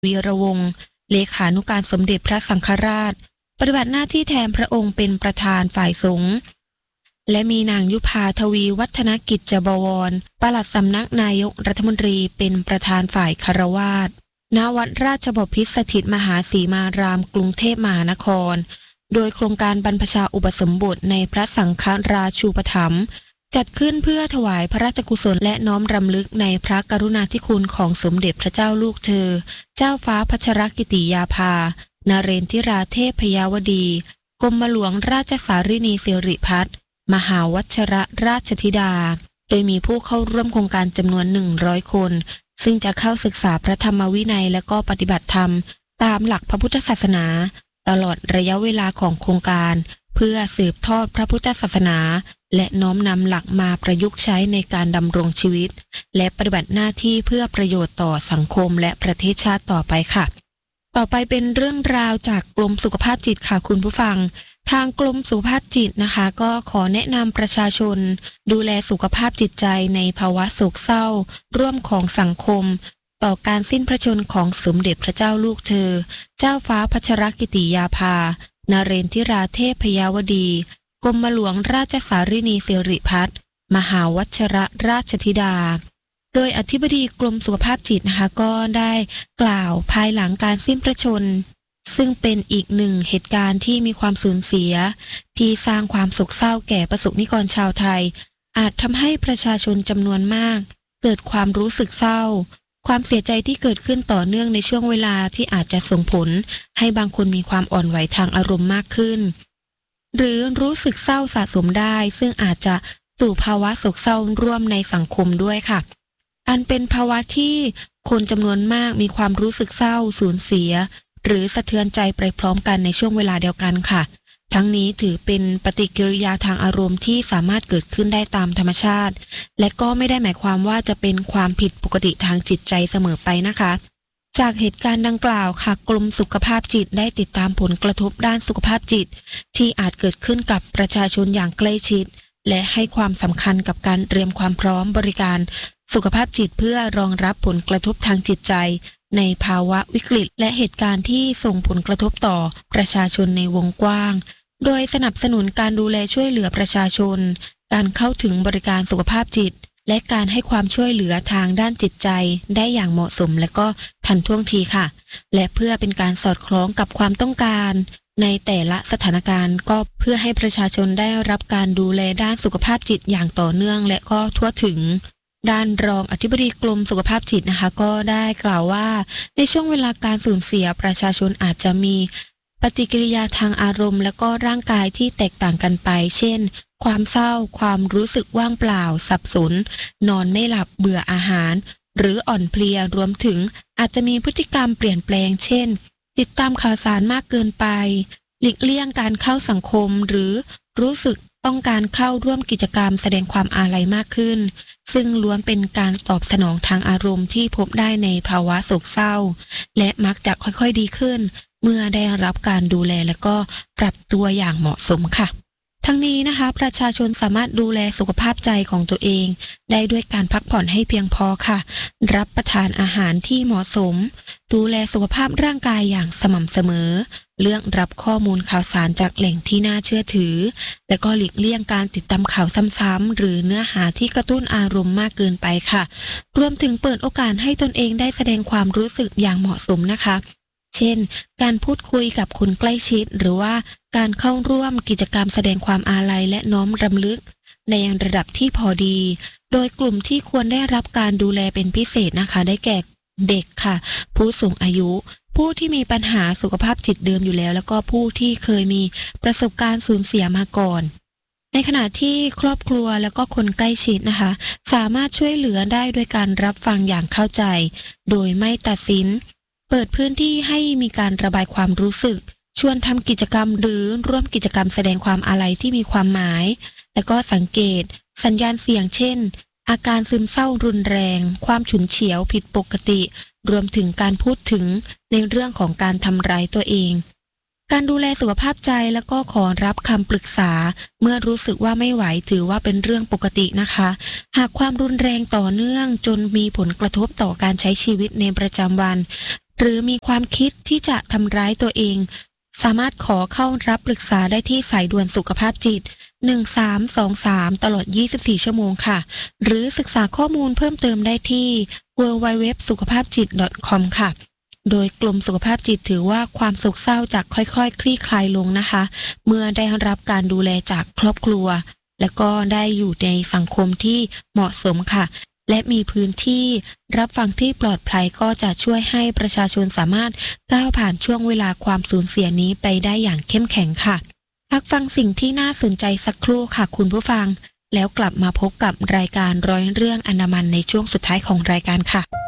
วีระวงศ์เลขานุการสมเด็จพระสังฆราชปฏิบัติหน้าที่แทนพระองค์เป็นประธานฝ่ายสงฆ์และมีนางยุพาทวีวัฒนกิจบวรปลัดสำนักนายกรัฐมนตรีเป็นประธานฝ่ายคฤหัสถ์ณวัดราชบพิตรสถิตมหาสีมารามกรุงเทพมหานครโดยโครงการบรรพชาอุปสมบทในพระสังฆราชูปถัมภ์จัดขึ้นเพื่อถวายพระราชกุศลและน้อมรำลึกในพระกรุณาธิคุณของสมเด็จพระเจ้าลูกเธอเจ้าฟ้าพัชรกิติยาภานเรนทิราเทพยาวดีกรมหลวงราชสารินีสิริพัฒน์มหาวัชรราชธิดาโดยมีผู้เข้าร่วมโครงการจำนวน100คนซึ่งจะเข้าศึกษาพระธรรมวินัยและก็ปฏิบัติธรรมตามหลักพระพุทธศาสนาตลอดระยะเวลาของโครงการเพื่อสืบทอดพระพุทธศาสนาและน้อมนำหลักมาประยุกต์ใช้ในการดำรงชีวิตและปฏิบัติหน้าที่เพื่อประโยชน์ต่อสังคมและประเทศชาติต่อไปค่ะต่อไปเป็นเรื่องราวจากกรมสุขภาพจิตค่ะคุณผู้ฟังทางกรมสุขภาพจิตนะคะก็ขอแนะนำประชาชนดูแลสุขภาพจิตใจในภาวะโศกเศร้าร่วมของสังคมต่อการสิ้นพระชนม์ของสมเด็จพระเจ้าลูกเธอเจ้าฟ้าพัชรกิติยาภานเรนทิราเทพยาวดีกรมหลวงราชสารินีสิริพัฒน์มหาวัชรราชธิดาโดยอธิบดีกรมสุขภาพจิตนะคะก็ได้กล่าวภายหลังการสิ้นพระชนม์ซึ่งเป็นอีกหนึ่งเหตุการณ์ที่มีความสูญเสียที่สร้างความโศกเศร้าแก่ประสบนิกรชาวไทยอาจทำให้ประชาชนจำนวนมากเกิดความรู้สึกเศร้าความเสียใจที่เกิดขึ้นต่อเนื่องในช่วงเวลาที่อาจจะส่งผลให้บางคนมีความอ่อนไหวทางอารมณ์มากขึ้นหรือรู้สึกเศร้าสะสมได้ซึ่งอาจจะสู่ภาวะโศกเศร้าร่วมในสังคมด้วยค่ะอันเป็นภาวะที่คนจำนวนมากมีความรู้สึกเศร้าสูญเสียหรือสะเทือนใจไปพร้อมกันในช่วงเวลาเดียวกันค่ะทั้งนี้ถือเป็นปฏิกิริยาทางอารมณ์ที่สามารถเกิดขึ้นได้ตามธรรมชาติและก็ไม่ได้หมายความว่าจะเป็นความผิดปกติทางจิตใจเสมอไปนะคะจากเหตุการณ์ดังกล่าวค่ะกรมสุขภาพจิตได้ติดตามผลกระทบด้านสุขภาพจิตที่อาจเกิดขึ้นกับประชาชนอย่างใกล้ชิดและให้ความสำคัญกับการเตรียมความพร้อมบริการสุขภาพจิตเพื่อรองรับผลกระทบทางจิตใจในภาวะวิกฤตและเหตุการณ์ที่ส่งผลกระทบต่อประชาชนในวงกว้างโดยสนับสนุนการดูแลช่วยเหลือประชาชนการเข้าถึงบริการสุขภาพจิตและการให้ความช่วยเหลือทางด้านจิตใจได้อย่างเหมาะสมและก็ทันท่วงทีค่ะและเพื่อเป็นการสอดคล้องกับความต้องการในแต่ละสถานการณ์ก็เพื่อให้ประชาชนได้รับการดูแลด้านสุขภาพจิตอย่างต่อเนื่องและก็ทั่วถึงด้านรองอธิบดีกรมสุขภาพจิตนะคะก็ได้กล่าวว่าในช่วงเวลาการสูญเสียประชาชนอาจจะมีปฏิกิริยาทางอารมณ์และก็ร่างกายที่แตกต่างกันไปเช่นความเศร้าความรู้สึกว่างเปล่าสับสนนอนไม่หลับเบื่ออาหารหรืออ่อนเพลียรวมถึงอาจจะมีพฤติกรรมเปลี่ยนแปลงเช่นติดตามข่าวสารมากเกินไปหลีกเลี่ยงการเข้าสังคมหรือรู้สึกต้องการเข้าร่วมกิจกรรมแสดงความอาลัยมากขึ้นซึ่งล้วนเป็นการตอบสนองทางอารมณ์ที่พบได้ในภาวะโศกเศร้าและมักจะค่อยๆดีขึ้นเมื่อได้รับการดูแลและก็ปรับตัวอย่างเหมาะสมค่ะทั้งนี้นะคะประชาชนสามารถดูแลสุขภาพใจของตัวเองได้ด้วยการพักผ่อนให้เพียงพอค่ะรับประทานอาหารที่เหมาะสมดูแลสุขภาพร่างกายอย่างสม่ำเสมอเลือกรับข้อมูลข่าวสารจากแหล่งที่น่าเชื่อถือและก็หลีกเลี่ยงการติดตามข่าวซ้ำๆหรือเนื้อหาที่กระตุ้นอารมณ์มากเกินไปค่ะรวมถึงเปิดโอกาสให้ตนเองได้แสดงความรู้สึกอย่างเหมาะสมนะคะเช่นการพูดคุยกับคนใกล้ชิดหรือว่าการเข้าร่วมกิจกรรมแสดงความอาลัยและน้อมรำลึกในระดับที่พอดีโดยกลุ่มที่ควรได้รับการดูแลเป็นพิเศษนะคะได้แก่เด็กค่ะผู้สูงอายุผู้ที่มีปัญหาสุขภาพจิตเดิมอยู่แล้วก็ผู้ที่เคยมีประสบการณ์สูญเสียมาก่อนในขณะที่ครอบครัวแล้วก็คนใกล้ชิดนะคะสามารถช่วยเหลือได้โดยการรับฟังอย่างเข้าใจโดยไม่ตัดสินเปิดพื้นที่ให้มีการระบายความรู้สึกชวนทำกิจกรรมหรือร่วมกิจกรรมแสดงความอาลัยที่มีความหมายและก็สังเกตสัญญาณเสี่ยงเช่นอาการซึมเศร้ารุนแรงความฉุนเฉียวผิดปกติรวมถึงการพูดถึงในเรื่องของการทำร้ายตัวเองการดูแลสุขภาพใจแล้วก็ขอรับคำปรึกษาเมื่อรู้สึกว่าไม่ไหวถือว่าเป็นเรื่องปกตินะคะหากความรุนแรงต่อเนื่องจนมีผลกระทบต่อการใช้ชีวิตในประจำวันหรือมีความคิดที่จะทำร้ายตัวเองสามารถขอเข้ารับปรึกษาได้ที่สายด่วนสุขภาพจิต1323ตลอด24ชั่วโมงค่ะหรือศึกษาข้อมูลเพิ่มเติมได้ที่ www.sukhaphapjit.com ค่ะโดยกลุ่มสุขภาพจิตถือว่าความโศกเศร้าจะค่อยๆคลี่คลายลงนะคะเมื่อได้รับการดูแลจากครอบครัวและก็ได้อยู่ในสังคมที่เหมาะสมค่ะและมีพื้นที่รับฟังที่ปลอดภัยก็จะช่วยให้ประชาชนสามารถก้าวผ่านช่วงเวลาความสูญเสียนี้ไปได้อย่างเข้มแข็งค่ะพักฟังสิ่งที่น่าสนใจสักครู่ค่ะคุณผู้ฟังแล้วกลับมาพบกับรายการร้อยเรื่องอันดามันในช่วงสุดท้ายของรายการค่ะ